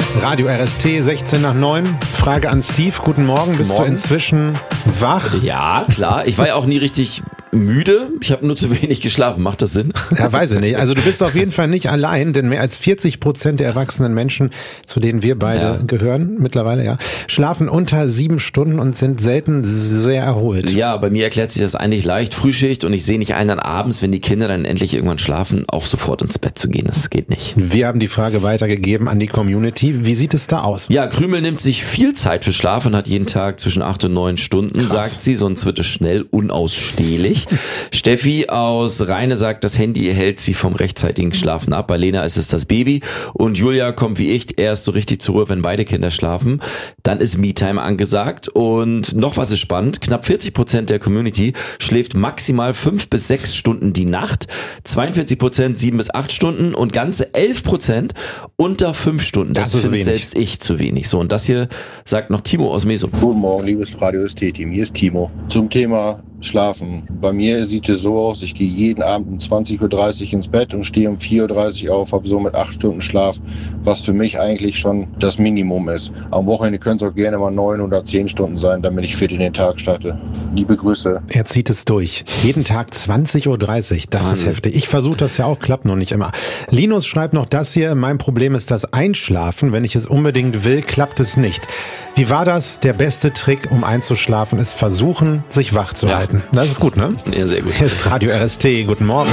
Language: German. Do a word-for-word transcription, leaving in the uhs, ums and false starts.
Radio R S T, sechzehn nach neun. Frage an Steve. Guten Morgen. Bist Morgen. du inzwischen wach? Ja, klar. Ich war ja auch nie richtig müde. Ich habe nur zu wenig geschlafen. Macht das Sinn? Ja, weiß ich nicht. Also du bist auf jeden Fall nicht allein, denn mehr als vierzig Prozent der erwachsenen Menschen, zu denen wir beide Ja. gehören, mittlerweile ja, schlafen unter sieben Stunden und sind selten sehr erholt. Ja, bei mir erklärt sich das eigentlich leicht. Frühschicht und ich sehe nicht ein, dann abends, wenn die Kinder dann endlich irgendwann schlafen, auch sofort ins Bett zu gehen. Das geht nicht. Wir haben die Frage weitergegeben an die Community. Wie sieht es da aus? Ja, Krümel nimmt sich viel Zeit für Schlaf und hat jeden Tag zwischen acht und neun Stunden, Krass. sagt sie, sonst wird es schnell unausstehlich. Steffi aus Rheine sagt, das Handy hält sie vom rechtzeitigen Schlafen ab. Bei Lena ist es das Baby und Julia kommt wie ich erst so richtig zur Ruhe, wenn beide Kinder schlafen. Dann ist Me-Time angesagt und noch was ist spannend, knapp vierzig Prozent der Community schläft maximal fünf bis sechs Stunden die Nacht, zweiundvierzig Prozent sieben bis acht Stunden und ganze elf Prozent unter fünf Stunden. Das, Das ist finde wenig. selbst ich zu wenig. So, und das hier sagt noch Timo aus Meso. Guten Morgen, liebes Radio S T-Team. Hier ist Timo. Zum Thema Schlafen. Bei mir sieht es so aus, ich gehe jeden Abend um zwanzig Uhr dreißig ins Bett und stehe um vier Uhr dreißig auf, habe somit acht Stunden Schlaf, was für mich eigentlich schon das Minimum ist. Am Wochenende können es auch gerne mal neun oder zehn Stunden sein, damit ich fit in den Tag starte. Liebe Grüße. Er zieht es durch. Jeden Tag zwanzig Uhr dreißig. Das ist Wahnsinn. heftig. Ich versuche das ja auch, klappt noch nicht immer. Linus schreibt noch das hier. Mein Problem ist das Einschlafen. Wenn ich es unbedingt will, klappt es nicht. Wie war das? Der beste Trick, um einzuschlafen, ist versuchen, sich wach zu Ja. halten. Das ist gut, ne? Ja, sehr gut. Hier ist Radio R S T. Guten Morgen.